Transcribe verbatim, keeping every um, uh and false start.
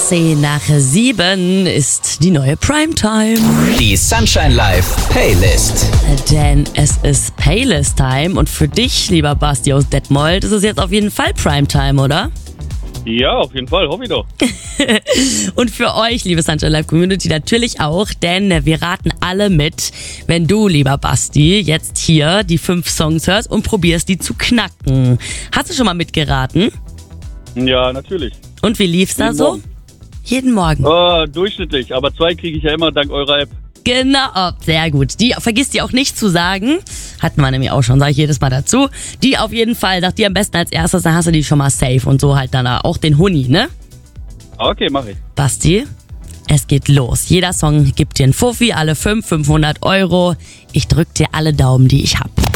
zehn nach sieben ist die neue Primetime. Die Sunshine Live Playlist. Denn es ist Playlist-Time und für dich, lieber Basti aus Detmold, ist es jetzt auf jeden Fall Primetime, oder? Ja, auf jeden Fall, hoffe ich doch. Und für euch, liebe Sunshine Live Community, natürlich auch, denn wir raten alle mit, wenn du, lieber Basti, jetzt hier die fünf Songs hörst und probierst, die zu knacken. Hast du schon mal mitgeraten? Ja, natürlich. Und wie lief's da Jeden so? Morgen. Jeden Morgen. Äh, durchschnittlich, aber zwei kriege ich ja immer dank eurer App. Genau, sehr gut. Die vergiss die auch nicht zu sagen. Hatten wir nämlich auch schon, sage ich jedes Mal dazu. Die auf jeden Fall, sag die am besten als erstes, dann hast du die schon mal safe und so halt dann auch den Huni, ne? Okay, mach ich. Basti, es geht los. Jeder Song gibt dir einen Fuffi, alle fünf, fünfhundert Euro. Ich drück dir alle Daumen, die ich hab.